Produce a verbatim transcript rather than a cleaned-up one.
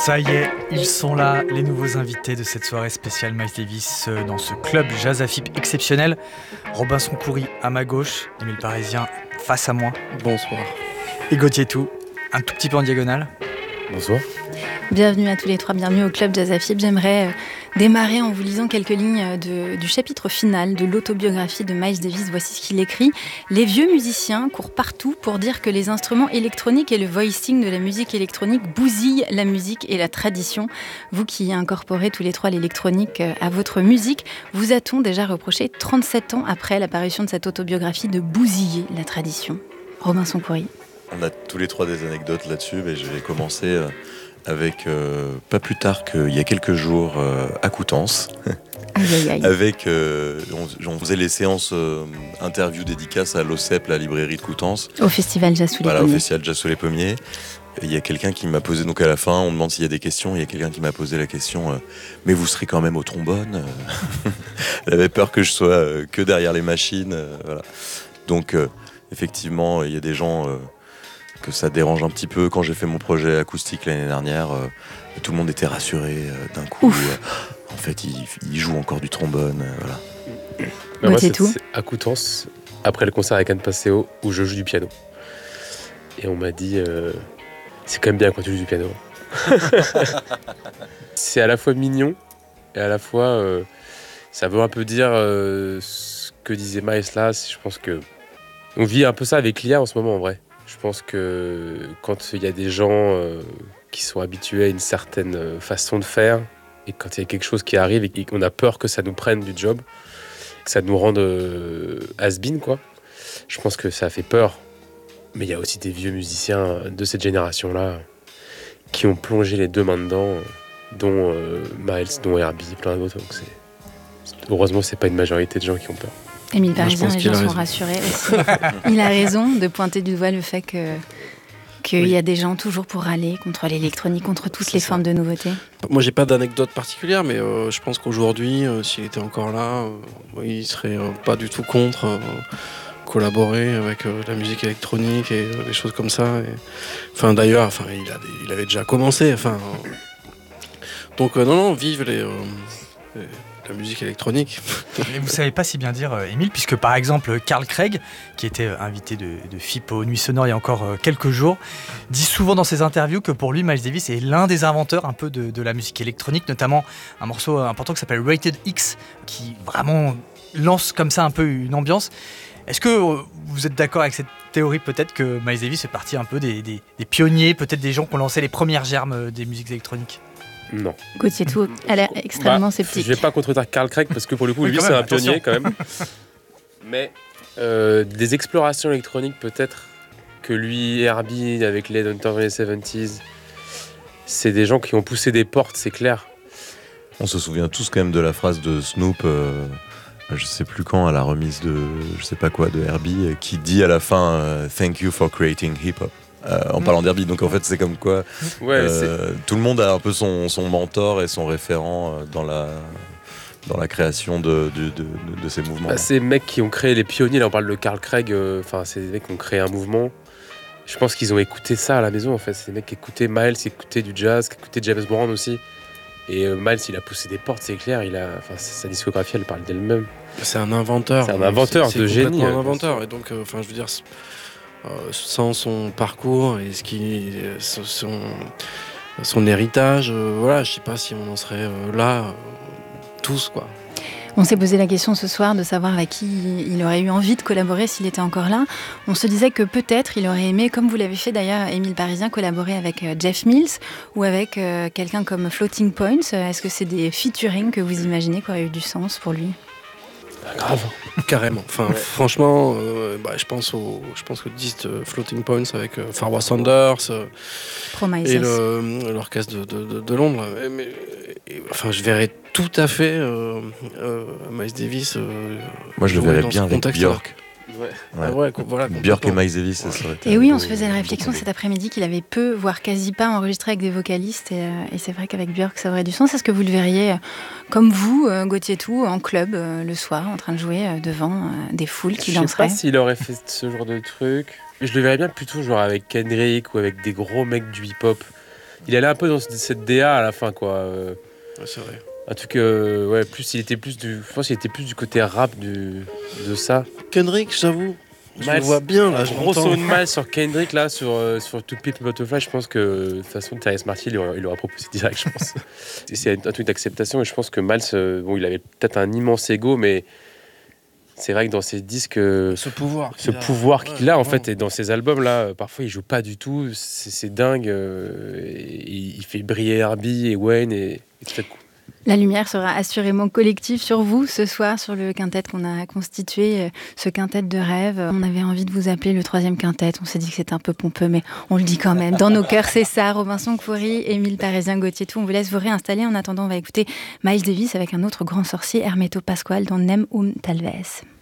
Ça y est, ils sont là, les nouveaux invités de cette soirée spéciale Miles Davis euh, dans ce club Jazz Afip exceptionnel. Robinson Khoury à ma gauche, Émile Parisien face à moi. Bonsoir. Et Gauthier Tout, un tout petit peu en diagonale. Bonsoir. Bienvenue à tous les trois, bienvenue au club Jazz Afip. J'aimerais euh, démarrer en vous lisant quelques lignes de, du chapitre final de l'autobiographie de Miles Davis. Voici ce qu'il écrit. Les vieux musiciens courent partout pour dire que les instruments électroniques et le voicing de la musique électronique bousillent la musique et la tradition. Vous qui incorporez tous les trois l'électronique à votre musique, vous a-t-on déjà reproché, trente-sept ans après l'apparition de cette autobiographie, de bousiller la tradition? Robinson Khoury. On a tous les trois des anecdotes là-dessus, mais je vais commencer euh, avec euh, pas plus tard qu'il y a quelques jours euh, à Coutances. Aïe, aïe, aïe. Avec, euh, on, on faisait les séances euh, interview dédicaces à l'O C E P, la librairie de Coutances. Au festival Jazz sous les Voilà, pommiers. au festival Jazz sous les pommiers. Et il y a quelqu'un qui m'a posé, donc à la fin, on demande s'il y a des questions. Il y a quelqu'un qui m'a posé la question, euh, mais vous serez quand même au trombone. Elle avait peur que je sois euh, que derrière les machines. Euh, voilà. Donc, euh, effectivement, il y a des gens euh, que ça dérange un petit peu. Quand j'ai fait mon projet acoustique l'année dernière, euh, tout le monde était rassuré euh, d'un coup. Euh, en fait, il, il joue encore du trombone. Euh, voilà. Bah moi, c'est c'est, tout. c'est à Coutances, après le concert avec Anne Passeo, où je joue du piano. Et on m'a dit, euh, c'est quand même bien quand tu joues du piano. C'est à la fois mignon, et à la fois, euh, ça veut un peu dire euh, ce que disait Miles là. Je pense que on vit un peu ça avec l'I A en ce moment, en vrai. Je pense que quand il y a des gens euh, qui sont habitués à une certaine façon de faire, et quand il y a quelque chose qui arrive et qu'on a peur que ça nous prenne du job, que ça nous rende euh, has-been, quoi. Je pense que ça fait peur. Mais il y a aussi des vieux musiciens de cette génération-là qui ont plongé les deux mains dedans, dont euh, Miles, dont Herbie, plein d'autres. Donc c'est... Heureusement, c'est pas une majorité de gens qui ont peur. Émile Moi, je Parisien, pense les qu'il gens a sont raison. rassurés aussi. Il a raison de pointer du doigt le fait que qu'il Oui. y a des gens toujours pour râler contre l'électronique, contre toutes C'est les ça. formes de nouveautés. Moi, j'ai pas d'anecdote particulière, mais euh, je pense qu'aujourd'hui, euh, s'il était encore là, euh, il serait euh, pas du tout contre euh, collaborer avec euh, la musique électronique et euh, des choses comme ça. Et... Enfin, d'ailleurs, enfin, il, a des- il avait déjà commencé. Enfin, euh, donc euh, non, non, vive les, euh, les- la musique électronique. Mais vous savez pas si bien dire, euh, Émile, puisque par exemple, Carl Craig, qui était euh, invité de, de F I P aux Nuits Sonores il y a encore euh, quelques jours, dit souvent dans ses interviews que pour lui, Miles Davis est l'un des inventeurs un peu de, de la musique électronique, notamment un morceau important qui s'appelle Rated X, qui vraiment lance comme ça un peu une ambiance. Est-ce que euh, vous êtes d'accord avec cette théorie peut-être que Miles Davis fait partie un peu des, des, des pionniers, peut-être des gens qui ont lancé les premières germes euh, des musiques électroniques? Non. Gauthier Tout a l'air extrêmement Bah, sceptique. Je vais pas contredire Carl Craig parce que pour le coup, Oui, lui, quand c'est même, un pionnier attention. quand même. Mais euh, des explorations électroniques, peut-être que lui, Herbie, avec Led Hunter dans les soixante-dix, c'est des gens qui ont poussé des portes, c'est clair. On se souvient tous quand même de la phrase de Snoop, euh, je sais plus quand, à la remise de je sais pas quoi de Herbie, euh, qui dit à la fin euh, Thank you for creating hip-hop. Euh, en parlant d'Herbie, donc en fait c'est comme quoi Ouais, euh, tout le monde a un peu son, son mentor et son référent euh, dans la, dans la création de, de, de, de, de ces mouvements. Bah, ces mecs qui ont créé les pionniers, là on parle de Carl Craig, enfin euh, c'est des mecs qui ont créé un mouvement. Je pense qu'ils ont écouté ça à la maison en fait. C'est des mecs qui écoutaient Miles, qui écoutaient du jazz, qui écoutaient James Brown aussi. Et euh, Miles il a poussé des portes, c'est clair. Il a, enfin sa discographie elle parle d'elle-même. C'est un inventeur. C'est un inventeur C'est- de c'est génie, complètement euh, un inventeur. Et donc, euh, enfin, je veux dire, c'est- euh, sans son parcours et ce qui, euh, son, son, son héritage, euh, voilà, je sais pas si on en serait euh, là euh, tous, quoi. On s'est posé la question ce soir de savoir avec qui il aurait eu envie de collaborer s'il était encore là. On se disait que peut-être il aurait aimé, comme vous l'avez fait d'ailleurs, Émile Parisien, collaborer avec euh, Jeff Mills ou avec euh, quelqu'un comme Floating Points. Est-ce que c'est des featuring que vous imaginez qui auraient eu du sens pour lui? Grave. Carrément. Enfin, Ouais. franchement, euh, bah, je pense au, je pense au disque de Floating Points avec euh, Farwa Sanders euh, Promises. et le, l'orchestre de, de, de, de Londres. Mais, mais, et, enfin, je verrais tout à fait euh, euh, Miles Davis. Euh, Moi je le jouer verrais dans bien ce avec contexte-là. Björk. Ouais. Ouais. Ah ouais, co- voilà, Björk et complètement. Miles Davis, ça serait. Et oui, on beau- se faisait la réflexion beau cet après-midi qu'il avait peu, voire quasi pas enregistré avec des vocalistes. Et, euh, et c'est vrai qu'avec Björk, ça aurait du sens. Est-ce que vous le verriez, euh, comme vous, euh, Gauthier Tout, en club euh, le soir, en train de jouer euh, devant euh, des foules qui Je sais danseraient? pas s'il aurait fait ce genre de truc. Je le verrais bien plutôt genre avec Kendrick ou avec des gros mecs du hip-hop il allait un peu dans cette D A à la fin, quoi. Euh, Ouais, c'est vrai. un truc, euh, ouais, plus, il était plus du, je pense qu'il était plus du côté rap du, de ça. Kendrick, j'avoue, je le Miles, vois bien là, je Gros l'entends. son de Miles sur Kendrick, là, sur, euh, sur To Pimp a Butterfly, je pense que de toute façon, Terrence Marty, il aurait, il aurait proposé direct, je pense. C'est un truc d'acceptation et je pense que Miles, euh, bon, il avait peut-être un immense ego, mais c'est vrai que dans ses disques, euh, Ce pouvoir. ce qu'il a. pouvoir qu'il a, en Ouais, fait, et dans ses albums, là, euh, parfois, il joue pas du tout, c'est, c'est dingue. euh, et il, il fait briller Herbie et Wayne et, et tout ça. La lumière sera assurément collective sur vous ce soir, sur le quintet qu'on a constitué, euh, ce quintet de rêve. On avait envie de vous appeler le troisième quintet. On s'est dit que c'était un peu pompeux, mais on le dit quand même. Dans nos cœurs, c'est ça. Robinson Khoury, Émile Parisien-Gauthier, tout. On vous laisse vous réinstaller. En attendant, on va écouter Miles Davis avec un autre grand sorcier, Hermeto Pascoal, dans Nem Um Talvez.